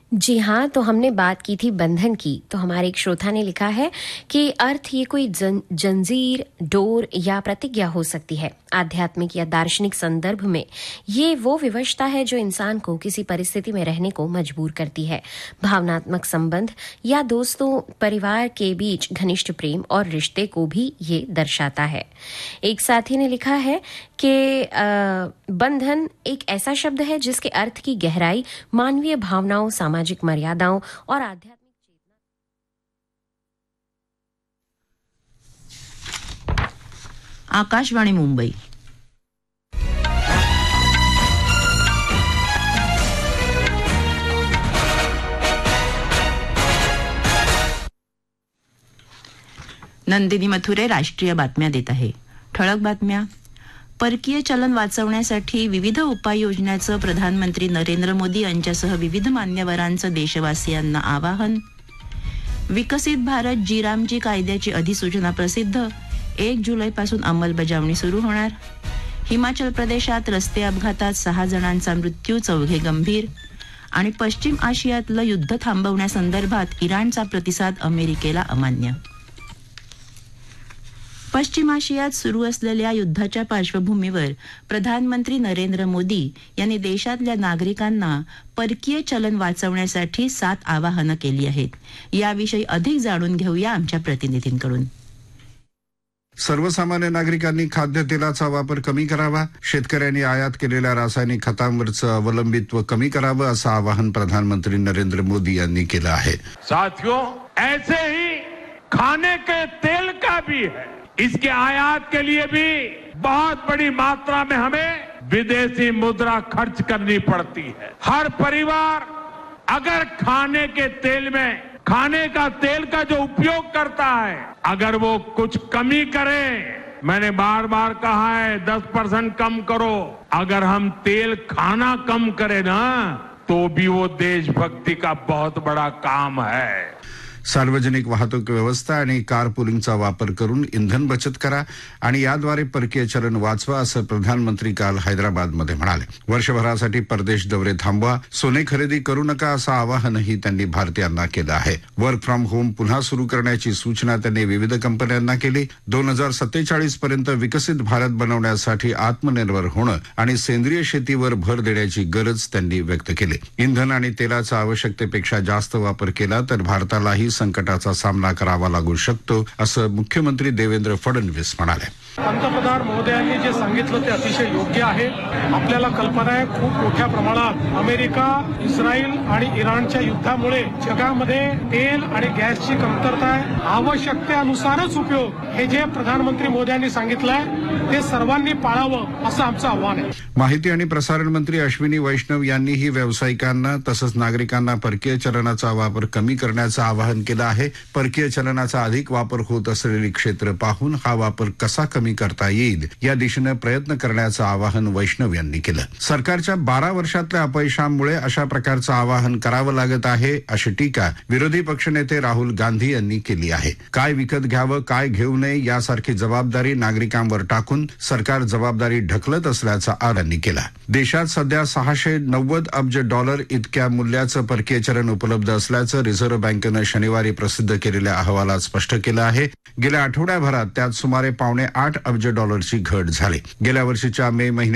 जी हाँ, तो हमने बात की थी बंधन की, तो हमारे एक श्रोता ने लिखा है कि अर्थ ये कोई जंजीर, डोर या प्रतिज्ञा हो सकती है। आध्यात्मिक या दार्शनिक संदर्भ में ये वो विवशता है जो इंसान को किसी परिस्थिति में रहने को मजबूर करती है। भावनात्मक संबंध या दोस्तों, परिवार के बीच घनिष्ठ प्रेम और रिश्ते को भी ये दर्शाता है। एक साथी ने लिखा है कि बंधन एक ऐसा शब्द है जिसके अर्थ की गहराई मानवीय भावनाओं, सामाजिक मर्यादाओं और आध्यात्मिक चेतना। आकाशवाणी मुंबई। नंदिनी मथुरे राष्ट्रीय बातम्या देत आहे। ठळक बातम्या। परकीय चलन वाचवण्यासाठी विविध उपाययोजनांचं प्रधानमंत्री नरेंद्र मोदी यांच्यासह विविध मान्यवरांचं देशवासियांना आवाहन। विकसित भारत जी-रामजी कायद्याची अधिसूचना प्रसिद्ध, 1 जुलैपासून अंमलबजावणी सुरू होणार। हिमाचल प्रदेशात रस्ते अपघातात 6 जणांचा मृत्यू, 4 गंभीर। आणि पश्चिम आशियातलं युद्ध थांबवण्यासंदर्भात इराणचा प्रतिसाद अमेरिकेला अमान्य। पश्चिम आशियात सुरू असलेल्या युद्धाच्या पार्श्वभूमीवर प्रधानमंत्री नरेंद्र मोदी यांनी देशातल्या नागरिकांना परकीय चलन वाचवण्यासाठी 7 आवाहनं केली आहेत। याविषयी अधिक जाणून घेऊया आमच्या प्रतिनिधींकडून। सर्वसामान्य नागरिकांनी खाद्यतेलाचा वापर कमी करावा, शेतकऱ्यांनी आयात केलेल्या रासायनिक खतांवरचं अवलंबित्व कमी करावं, असं आवाहन प्रधानमंत्री नरेंद्र मोदी यांनी केलं आहे। साथियों, ऐसे ही खाने के तेल का भी है, इसके आयात के लिए भी बहुत बड़ी मात्रा में हमें विदेशी मुद्रा खर्च करनी पड़ती है। हर परिवार अगर खाने के तेल में खाने का तेल का जो उपयोग करता है, अगर वो कुछ कमी करे, मैंने बार बार कहा है 10% कम करो, अगर हम तेल खाना कम करें ना, तो भी वो देशभक्ति का बहुत बड़ा काम है। सार्वजनिक वाहतूक व्यवस्था आणि कारपूलिंगचा वापर करून इंधन बचत करा आणि याद्वारे परकीय चलन वाचवा, असं प्रधानमंत्री काल हैदराबादमध्ये म्हणाले। वर्षभरासाठी परदेश दौरे थांबवा, सोने खरेदी करू नका, असं आवाहनही त्यांनी भारतीयांना केलं आहे। वर्क फ्रॉम होम पुन्हा सुरू करण्याची सूचना त्यांनी विविध कंपन्यांना केली। 2047 पर्यंत विकसित भारत बनवण्यासाठी आत्मनिर्भर होणं आणि सेंद्रिय शेतीवर भर देण्याची गरज त्यांनी व्यक्त केली। इंधन आणि तेलाचा आवश्यकतेपेक्षा जास्त वापर केला तर भारतालाही संकटाचा सामना करावा लागू शकतो, असं मुख्यमंत्री देवेंद्र फडणवीस म्हणाले। पंतप्रधान महोदयांनी जे सांगितलं ते अतिशय योग्य आहे। आपल्याला कल्पना आहे, खूप मोठ्या प्रमाणात अमेरिका, इस्रायल आणि इराणच्या युद्धामुळे जगामध्ये तेल आणि गॅसची कमतरता आहे। आवश्यकतेनुसारच उपयोग, हे जे प्रधानमंत्री मोदयांनी सांगितलंय ते सर्वांनी पाळावं, असं आमचं आव्हान आहे। माहिती आणि प्रसारण मंत्री अश्विनी वैष्णव यांनीही व्यावसायिकांना तसंच नागरिकांना परकीय चलनाचा वापर कमी करण्याचं आवाहन केलं आहे। परकीय चलनाचा अधिक वापर होत असलेली क्षेत्र पाहून हा वापर कसा कमी करता येईल या दिशेने प्रयत्न करण्याचं आवाहन वैष्णव यांनी केलं। सरकारच्या 12 वर्षातल्या अपयशामुळे अशा प्रकारचं आवाहन करावं लागत आहे, अशी टीका विरोधी पक्षनेते राहुल गांधी यांनी केली आहे। काय विकत घ्यावं, काय घेऊ नये यासारखी जबाबदारी नागरिकांवर टाकून सरकार जबाबदारी ढकलत असल्याचा आरोप त्यांनी केला। देशात सध्या $690 अब्ज इतक्या मूल्याचं परकीय चलन उपलब्ध असल्याचं रिझर्व्ह बँकेनं शनिवारी प्रसिद्ध केलेल्या अहवालात स्पष्ट केलं आहे। गेल्या आठवड्याभरात त्यात सुमारे $7.25 अब्ज घट झाली। गेल्या वर्षीच्या मे महिन्यात